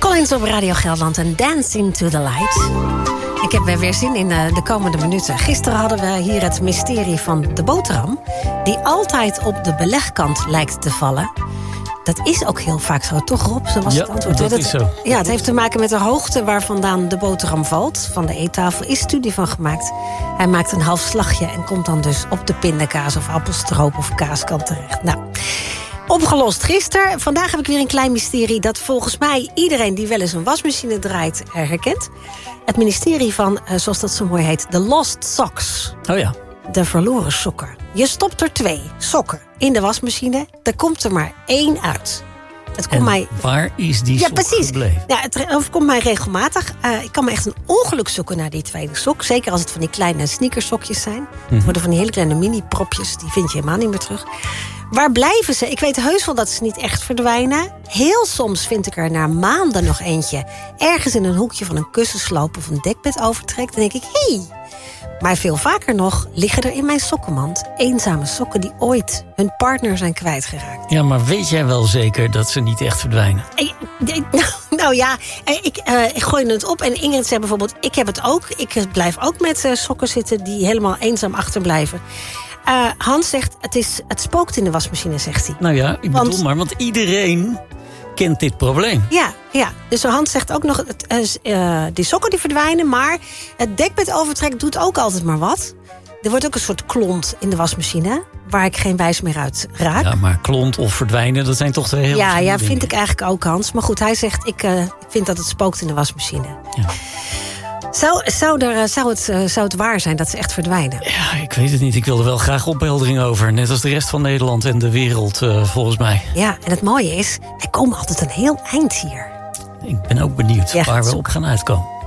Collins op Radio Gelderland en Dancing to the Light. Ik heb weer zin in de komende minuten. Gisteren hadden we hier het mysterie van de boterham, die altijd op de belegkant lijkt te vallen. Dat is ook heel vaak zo, toch Rob? Zo was het antwoord. Dat is zo. Ja, het heeft te maken met de hoogte waar vandaan de boterham valt. Van de eettafel is studie van gemaakt. Hij maakt een half slagje en komt dan dus op de pindakaas of appelstroop of kaaskant terecht. Nou, opgelost gisteren. Vandaag heb ik weer een klein mysterie dat volgens mij iedereen die wel eens een wasmachine draait herkent. Het ministerie van, zoals dat zo mooi heet, de lost socks. Oh ja. De verloren sokken. Je stopt er 2 sokken in de wasmachine. Er komt er maar 1 uit. Het komt mij... waar is die sok gebleven? Ja, het overkomt mij regelmatig. Ik kan me echt een ongeluk zoeken naar die tweede sok. Zeker als het van die kleine sneakersokjes zijn. Het worden van die hele kleine mini-propjes. Die vind je helemaal niet meer terug. Waar blijven ze? Ik weet heus wel dat ze niet echt verdwijnen. Heel soms vind ik er na maanden nog eentje ergens in een hoekje van een kussensloop of een dekbed overtrekt. Dan denk ik, hé. Maar veel vaker nog liggen er in mijn sokkenmand eenzame sokken die ooit hun partner zijn kwijtgeraakt. Ja, maar weet jij wel zeker dat ze niet echt verdwijnen? Nou ja, ik gooi het op en Ingrid zei bijvoorbeeld, ik heb het ook. Ik blijf ook met sokken zitten die helemaal eenzaam achterblijven. Hans zegt, het spookt in de wasmachine, zegt hij. Nou ja, want iedereen kent dit probleem. Ja. Dus Hans zegt ook nog, die sokken die verdwijnen, maar het dekbedovertrek doet ook altijd maar wat. Er wordt ook een soort klont in de wasmachine, waar ik geen wijs meer uit raak. Ja, maar klont of verdwijnen, dat zijn toch 2 heel verschillende dingen. Vind ik eigenlijk ook, Hans. Maar goed, hij zegt, ik vind dat het spookt in de wasmachine. Ja. Zou het waar zijn dat ze echt verdwijnen? Ja, ik weet het niet. Ik wil er wel graag opheldering over. Net als de rest van Nederland en de wereld, volgens mij. Ja, en het mooie is, wij komen altijd een heel eind hier. Ik ben ook benieuwd waar we op gaan uitkomen.